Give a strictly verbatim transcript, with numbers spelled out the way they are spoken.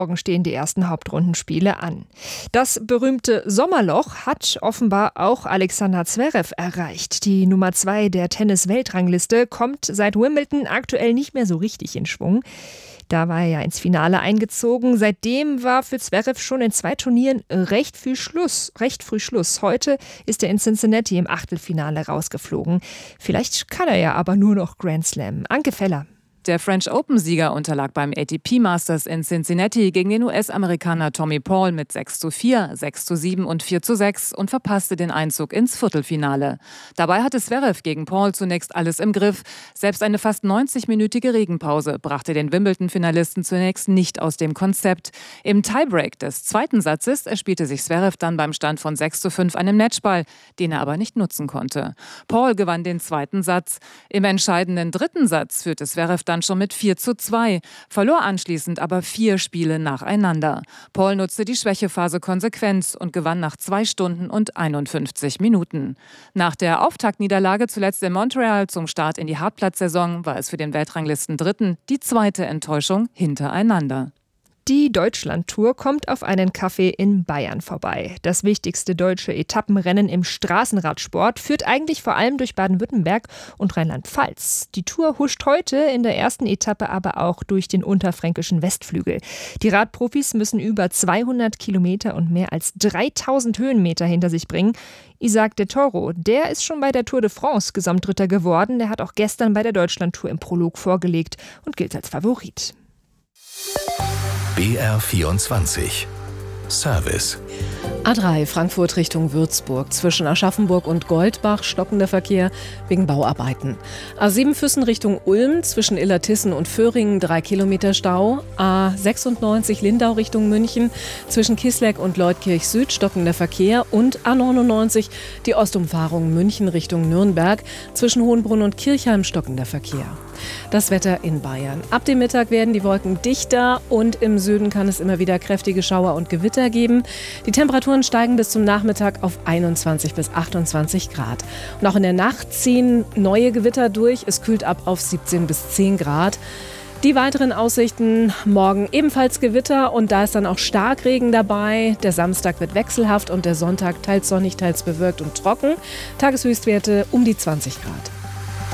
Morgen stehen die ersten Hauptrundenspiele an. Das berühmte Sommerloch hat offenbar auch Alexander Zverev erreicht. Die Nummer zwei der Tennis-Weltrangliste kommt seit Wimbledon aktuell nicht mehr so richtig in Schwung. Da war er ja ins Finale eingezogen. Seitdem war für Zverev schon in zwei Turnieren recht früh Schluss. Recht früh Schluss. Heute ist er in Cincinnati im Achtelfinale rausgeflogen. Vielleicht kann er ja aber nur noch Grand Slam. Anke Feller. Der French Open-Sieger unterlag beim A T P Masters in Cincinnati gegen den U S-Amerikaner Tommy Paul mit sechs zu vier, sechs zu sieben und vier zu sechs und verpasste den Einzug ins Viertelfinale. Dabei hatte Zverev gegen Paul zunächst alles im Griff. Selbst eine fast neunzig-minütige Regenpause brachte den Wimbledon-Finalisten zunächst nicht aus dem Konzept. Im Tiebreak des zweiten Satzes erspielte sich Zverev dann beim Stand von sechs zu fünf einen Matchball, den er aber nicht nutzen konnte. Paul gewann den zweiten Satz. Im entscheidenden dritten Satz führte Zverev dann schon mit vier zu zwei, verlor anschließend aber vier Spiele nacheinander. Paul nutzte die Schwächephase konsequent und gewann nach zwei Stunden und einundfünfzig Minuten. Nach der Auftaktniederlage zuletzt in Montreal zum Start in die Hartplatzsaison war es für den Weltranglisten-Dritten die zweite Enttäuschung hintereinander. Die Deutschlandtour kommt auf einen Café in Bayern vorbei. Das wichtigste deutsche Etappenrennen im Straßenradsport führt eigentlich vor allem durch Baden-Württemberg und Rheinland-Pfalz. Die Tour huscht heute in der ersten Etappe aber auch durch den unterfränkischen Westflügel. Die Radprofis müssen über zweihundert Kilometer und mehr als dreitausend Höhenmeter hinter sich bringen. Isaac de Toro, der ist schon bei der Tour de France Gesamtdritter geworden. Der hat auch gestern bei der Deutschlandtour im Prolog vorgelegt und gilt als Favorit. B R vierundzwanzig Service. A drei Frankfurt Richtung Würzburg. Zwischen Aschaffenburg und Goldbach stockender Verkehr wegen Bauarbeiten. A sieben Füssen Richtung Ulm. Zwischen Illertissen und Föhringen drei Kilometer Stau. A sechsundneunzig Lindau Richtung München. Zwischen Kisleck und Leutkirch Süd stockender Verkehr. Und A neunundneunzig die Ostumfahrung München Richtung Nürnberg. Zwischen Hohenbrunn und Kirchheim stockender Verkehr. Das Wetter in Bayern. Ab dem Mittag werden die Wolken dichter und im Süden kann es immer wieder kräftige Schauer und Gewitter geben. Die Temperaturen steigen bis zum Nachmittag auf einundzwanzig bis achtundzwanzig Grad. Und auch in der Nacht ziehen neue Gewitter durch. Es kühlt ab auf siebzehn bis zehn Grad. Die weiteren Aussichten: morgen ebenfalls Gewitter und da ist dann auch Starkregen dabei. Der Samstag wird wechselhaft und der Sonntag teils sonnig, teils bewölkt und trocken. Tageshöchstwerte um die zwanzig Grad.